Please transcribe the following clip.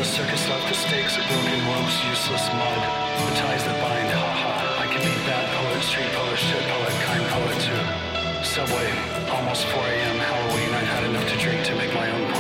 circus left the stakes, broken ropes, useless mud, the ties that bind, haha. I can be bad poet, street poet, shit poet, kind poet too. Subway, almost 4 a.m. Halloween, I've had enough to drink to make my own